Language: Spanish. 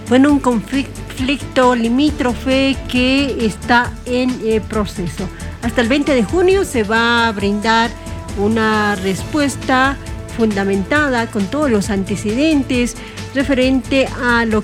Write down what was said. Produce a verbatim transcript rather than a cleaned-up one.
Bueno, un conflicto limítrofe que está en eh, proceso. Hasta el veinte de junio se va a brindar una respuesta fundamentada con todos los antecedentes referente a lo